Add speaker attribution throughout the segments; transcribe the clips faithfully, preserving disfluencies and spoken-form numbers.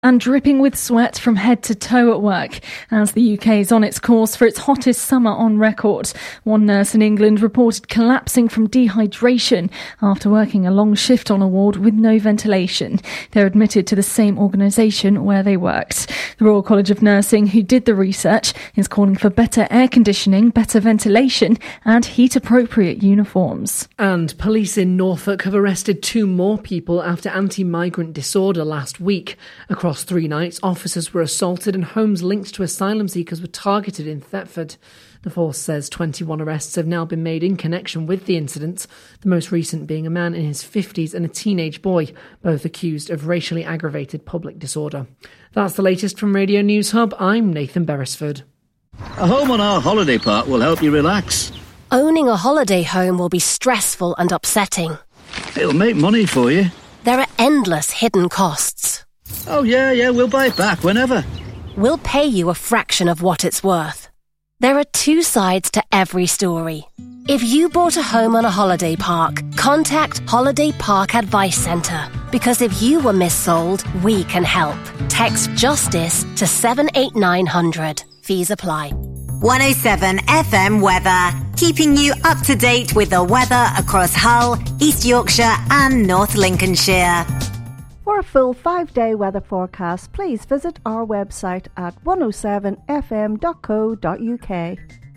Speaker 1: And dripping with sweat from head to toe at work as the U K is on its course for its hottest summer on record. One nurse in England reported collapsing from dehydration after working a long shift on a ward with no ventilation. They're admitted to the same organisation where they worked. The Royal College of Nursing, who did the research, is calling for better air conditioning, better ventilation and heat-appropriate uniforms.
Speaker 2: And police in Norfolk have arrested two more people after anti-migrant disorder last week. Across three nights, officers were assaulted and homes linked to asylum seekers were targeted in Thetford. The force says twenty-one arrests have now been made in connection with the incidents, the most recent being a man in his fifties and a teenage boy, both accused of racially aggravated public disorder. That's the latest from Radio News Hub. I'm Nathan Beresford.
Speaker 3: A home on our holiday park will help you relax.
Speaker 4: Owning a holiday home will be stressful and upsetting.
Speaker 3: It'll make money for you.
Speaker 4: There are endless hidden costs.
Speaker 3: Oh, yeah, yeah, we'll buy it back whenever.
Speaker 4: We'll pay you a fraction of what it's worth. There are two sides to every story. If you bought a home on a holiday park, contact Holiday Park Advice Centre. Because if you were missold, we can help. Text JUSTICE to seven eight nine hundred. Fees apply.
Speaker 5: one oh seven F M weather, keeping you up to date with the weather across Hull, East Yorkshire and North Lincolnshire.
Speaker 6: For a full five-day weather forecast, please visit our website at one oh seven f m dot co dot u k.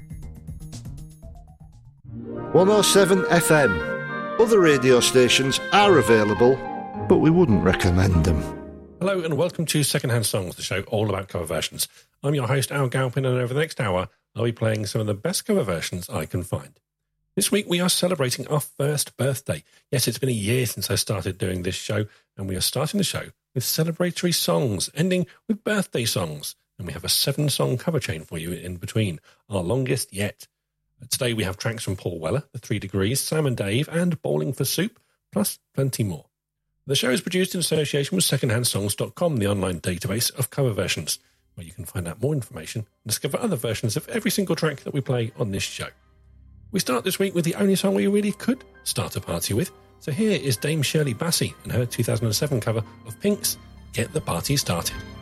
Speaker 7: one oh seven F M. Other radio stations are available, but we wouldn't recommend them.
Speaker 8: Hello and welcome to Secondhand Songs, the show all about cover versions. I'm your host, Al Galpin, and over the next hour, I'll be playing some of the best cover versions I can find. This week we are celebrating our first birthday. Yes, it's been a year since I started doing this show, and we are starting the show with celebratory songs, ending with birthday songs. And we have a seven-song cover chain for you in between, our longest yet. Today we have tracks from Paul Weller, The Three Degrees, Sam and Dave, and Bowling for Soup, plus plenty more. The show is produced in association with secondhand songs dot com, the online database of cover versions, where you can find out more information and discover other versions of every single track that we play on this show. We start this week with the only song we really could start a party with. So here is Dame Shirley Bassey and her two thousand seven cover of Pink's Get the Party Started.